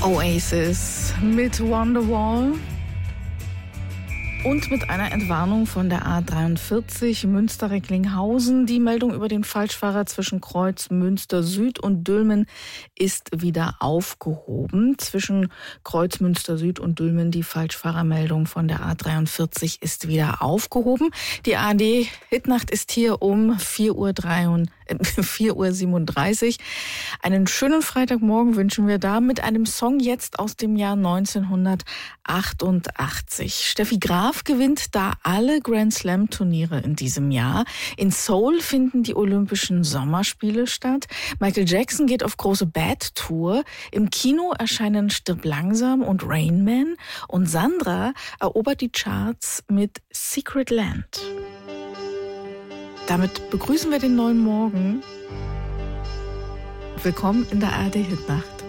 Oasis mit Wonderwall und mit einer Entwarnung von der A43 Münster-Recklinghausen. Die Meldung über den Falschfahrer zwischen Kreuz Münster Süd und Dülmen ist wieder aufgehoben. Zwischen Kreuz Münster Süd und Dülmen die Falschfahrermeldung von der A43 ist wieder aufgehoben. Die ARD Hitnacht ist hier um 4:37 Uhr. Einen schönen Freitagmorgen wünschen wir da mit einem Song jetzt aus dem Jahr 1988. Steffi Graf gewinnt da alle Grand Slam Turniere in diesem Jahr. In Seoul finden die Olympischen Sommerspiele statt. Michael Jackson geht auf große Bad Tour. Im Kino erscheinen Stirb langsam und Rain Man. Und Sandra erobert die Charts mit Secret Land. Damit begrüßen wir den neuen Morgen. Willkommen in der ARD Hitnacht.